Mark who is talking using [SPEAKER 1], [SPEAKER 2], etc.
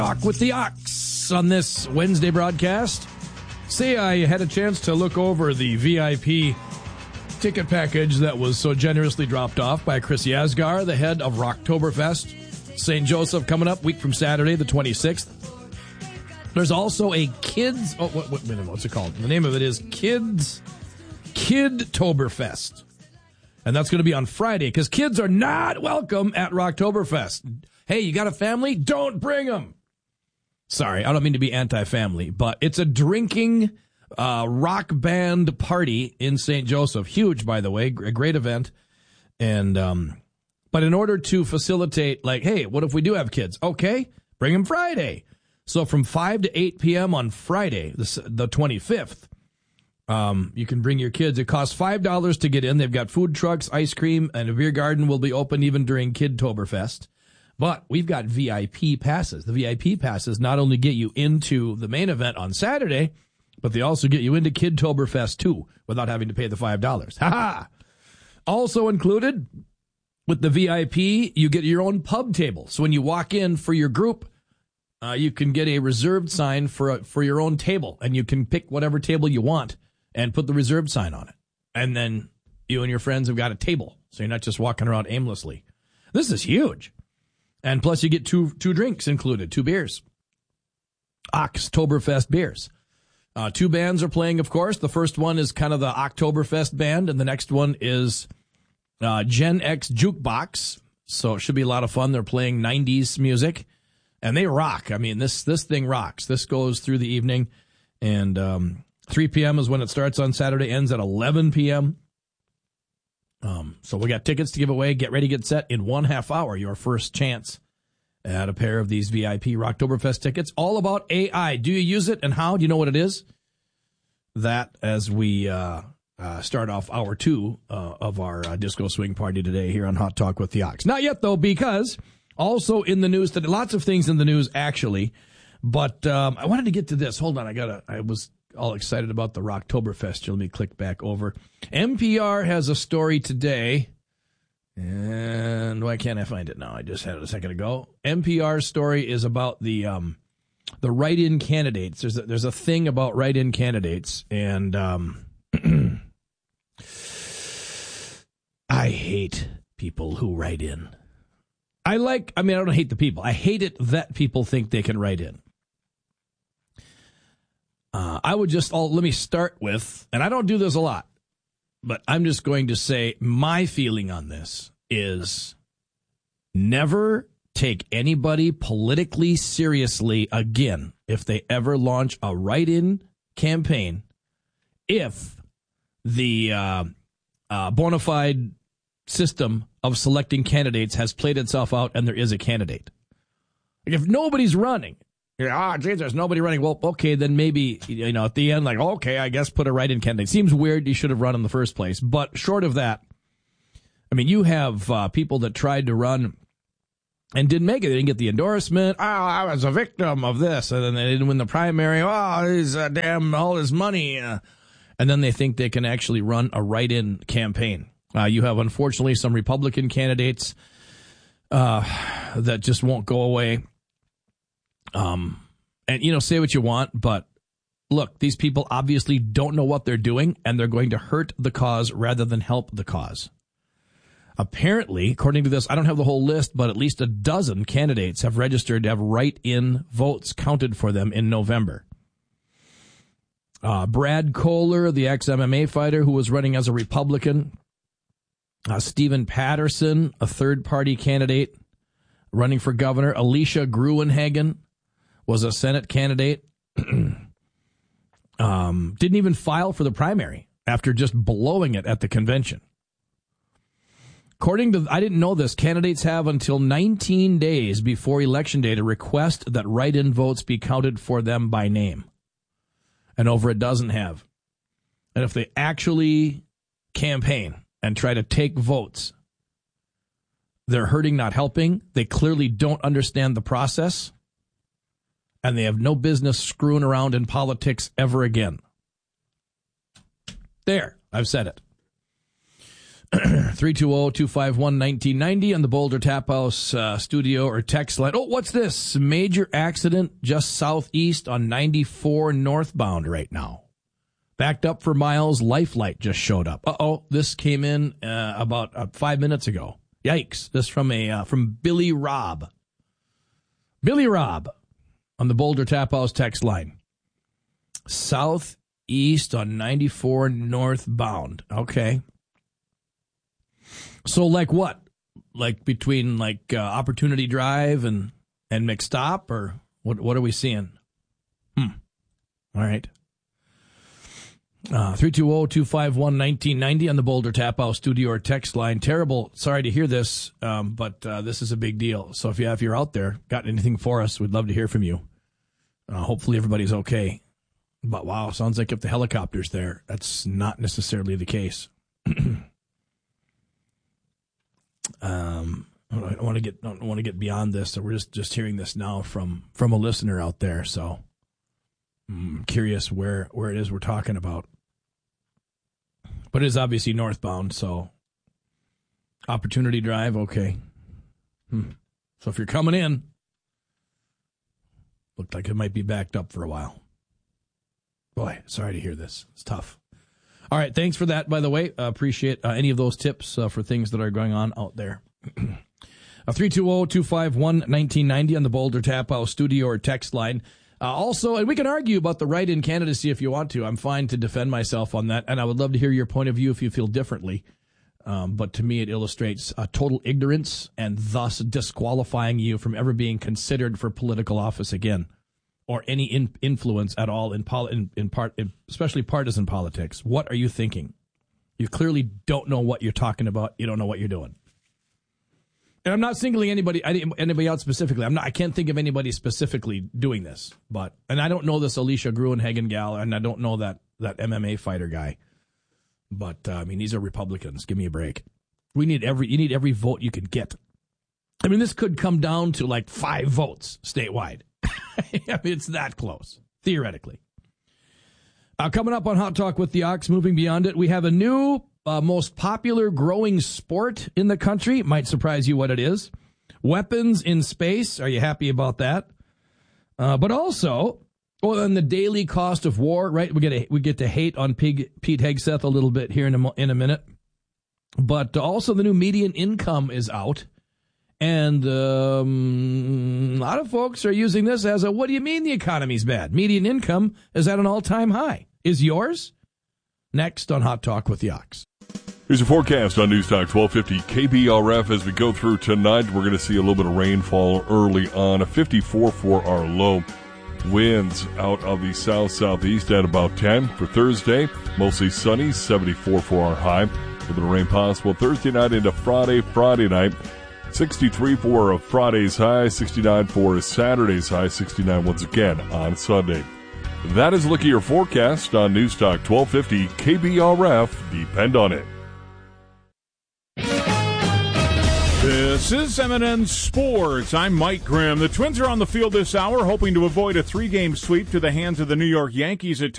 [SPEAKER 1] Talk with the Ox on this Wednesday broadcast. Say I had a chance to look over the VIP ticket package that was so generously dropped off by Chris Yasgar, the head of Rocktoberfest. St. Joseph coming up, week from Saturday, the 26th. There's also a kids... what's it called? The name of it is Kidtoberfest. And that's going to be on Friday, because kids are not welcome at Rocktoberfest. Hey, you got a family? Don't bring them. Sorry, I don't mean to be anti-family, but it's a drinking rock band party in St. Joseph. Huge, by the way, a great event. And but in order to facilitate, like, hey, what if we do have kids? Okay, bring them Friday. So from 5 to 8 p.m. on Friday, the 25th, you can bring your kids. It costs $5 to get in. They've got food trucks, ice cream, and a beer garden will be open even during Kidtoberfest. But we've got VIP passes. The VIP passes not only get you into the main event on Saturday, but they also get you into Kidtoberfest too, without having to pay the $5. Ha-ha! Also included with the VIP, you get your own pub table. So when you walk in for your group, you can get a reserved sign for your own table, and you can pick whatever table you want and put the reserved sign on it. And then you and your friends have got a table, so you're not just walking around aimlessly. This is huge. And plus you get two drinks included, 2 beers. Oktoberfest beers. 2 bands are playing, of course. The first one is kind of the Oktoberfest band, and the next one is Gen X Jukebox. So it should be a lot of fun. They're playing 90s music, and they rock. I mean, this thing rocks. This goes through the evening, and 3 p.m. is when it starts on Saturday, ends at 11 p.m. So we got tickets to give away. Get ready, get set. In 1/2 hour, your first chance at a pair of these VIP Rocktoberfest tickets. All about AI. Do you use it, and how? Do you know what it is? That as we start off hour 2 of our disco swing party today here on Hot Talk with the Ox. Not yet, though, because also in the news today, lots of things in the news, actually. But I wanted to get to this. Hold on, I was all excited about the Rocktoberfest. Let me click back over. NPR has a story today, and why can't I find it now? I just had it a second ago. NPR's story is about the write-in candidates. There's a thing about write-in candidates, and I hate people who write in. I don't hate the people. I hate it that people think they can write in. Let me start with, and I don't do this a lot, but I'm just going to say my feeling on this is never take anybody politically seriously again if they ever launch a write-in campaign if the bona fide system of selecting candidates has played itself out and there is a candidate. If nobody's running, geez, there's nobody running. Well, okay, then maybe, at the end, okay, I guess put a write-in candidate. Seems weird. You should have run in the first place. But short of that, I mean, you have people that tried to run and didn't make it. They didn't get the endorsement. Oh, I was a victim of this. And then they didn't win the primary. Oh, he's damn all his money. And then they think they can actually run a write-in campaign. You have, unfortunately, some Republican candidates that just won't go away. And, say what you want, but look, these people obviously don't know what they're doing, and they're going to hurt the cause rather than help the cause. Apparently, according to this, I don't have the whole list, but at least a dozen candidates have registered to have write-in votes counted for them in November. Brad Kohler, the ex-MMA fighter who was running as a Republican. Stephen Patterson, a third-party candidate running for governor. Alicia Gruenhagen was a Senate candidate. Didn't even file for the primary after just blowing it at the convention. According to, I didn't know this, candidates have until 19 days before Election Day to request that write-in votes be counted for them by name. And over a dozen have. And if they actually campaign and try to take votes, they're hurting, not helping. They clearly don't understand the process. And they have no business screwing around in politics ever again. There, I've said it. 320-251-1990 on the Boulder Tap House studio or text line. Oh, what's this? Major accident just southeast on 94 northbound right now. Backed up for miles. Lifeline just showed up. Uh-oh, this came in about 5 minutes ago. Yikes. This from Billy Robb. Billy Robb on the Boulder Tap House text line. Southeast on 94 northbound. Okay. So like what? Like between Opportunity Drive and McStop, or what are we seeing? All right. 320-251-1990 on the Boulder Tap House studio or text line. Terrible. Sorry to hear this, but this is a big deal. So if you're out there, got anything for us, we'd love to hear from you. Hopefully everybody's okay. But wow, sounds like if the helicopter's there, that's not necessarily the case. I don't want to get beyond this. So we're just hearing this now from a listener out there. So I'm curious where it is we're talking about. But it is obviously northbound, so Opportunity Drive, okay. So if you're coming in, looked like it might be backed up for a while. Boy, sorry to hear this. It's tough. All right, thanks for that, by the way. Appreciate any of those tips for things that are going on out there. 320-251-1990 on the Boulder Tap House studio or text line. Also, and we can argue about the write-in candidacy if you want to. I'm fine to defend myself on that, and I would love to hear your point of view if you feel differently. But to me, it illustrates total ignorance and thus disqualifying you from ever being considered for political office again, or any influence at all especially partisan politics. What are you thinking? You clearly don't know what you're talking about. You don't know what you're doing. And I'm not singling anybody out specifically. I can't think of anybody specifically doing this. And I don't know this Alicia Gruenhagen gal, and I don't know that MMA fighter guy. But these are Republicans. Give me a break. You need every vote you can get. I mean, this could come down to like 5 votes statewide. It's that close, theoretically. Coming up on Hot Talk with the Ox, moving beyond it, we have a new most popular growing sport in the country. Might surprise you what it is. Weapons in space. Are you happy about that? But also, and the daily cost of war, right? We get to hate on Pete Hegseth a little bit here in a minute. But also the new median income is out. And a lot of folks are using this as what do you mean the economy's bad? Median income is at an all-time high. Is yours? Next on Hot Talk with the Ox.
[SPEAKER 2] Here's your forecast on News Talk 1250 KBRF. As we go through tonight, we're going to see a little bit of rainfall early on. A 54 for our low. Winds out of the south-southeast at about 10. For Thursday, mostly sunny, 74 for our high. A little bit of rain possible Thursday night into Friday night. 63 for Friday's high, 69 for Saturday's high, 69 once again on Sunday. That is a look at your forecast on News Talk 1250 KBRF. Depend on it.
[SPEAKER 3] This is M&N Sports. I'm Mike Grimm. The Twins are on the field this hour, hoping to avoid a 3-game sweep to the hands of the New York Yankees at